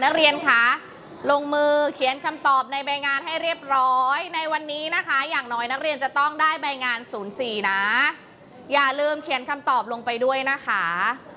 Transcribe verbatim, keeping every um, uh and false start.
นักเรียนคะลงมือเขียนคำตอบในใบงานให้เรียบร้อยในวันนี้นะคะอย่างน้อยนักเรียนจะต้องได้ใบงานศูนย์สี่นะอย่าลืมเขียนคำตอบลงไปด้วยนะคะ